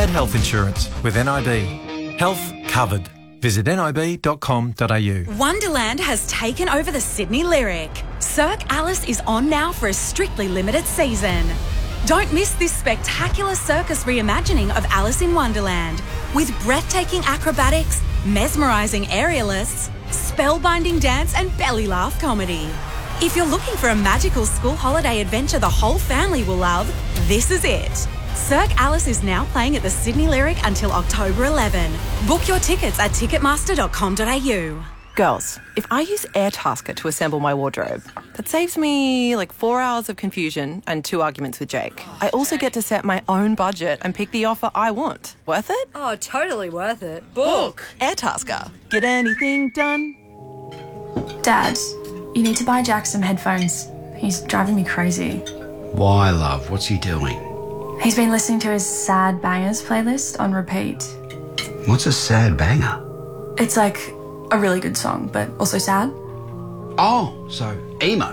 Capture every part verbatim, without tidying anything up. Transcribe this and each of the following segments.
Get health insurance with N I B. Health covered. Visit nib dot com dot a u. Wonderland has taken over the Sydney Lyric. Cirque Alice is on now for a strictly limited season. Don't miss this spectacular circus reimagining of Alice in Wonderland with breathtaking acrobatics, mesmerising aerialists, spellbinding dance and belly laugh comedy. If you're looking for a magical school holiday adventure the whole family will love, this is it. Cirque Alice is now playing at the Sydney Lyric until October eleventh. Book your tickets at ticketmaster dot com dot a u. Girls, if I use Airtasker to assemble my wardrobe, that saves me like four hours of confusion and two arguments with Jake. I also get to set my own budget and pick the offer I want. Worth it? Oh, totally worth it. Book! Airtasker. Get anything done? Dad, you need to buy Jack some headphones. He's driving me crazy. Why, love? What's he doing? He's been listening to his Sad Bangers playlist on repeat. What's a sad banger? It's like a really good song, but also sad. Oh, so emo.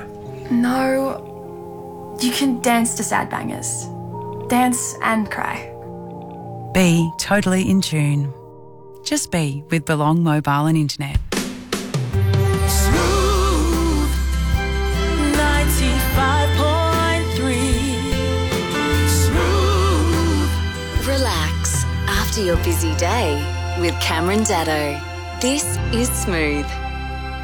No, you can dance to Sad Bangers. Dance and cry. Be totally in tune. Just be with Belong Mobile and Internet. Smooth ninety-five point three. Smooth. Relax after your busy day with Cameron Daddo. This is Smooth.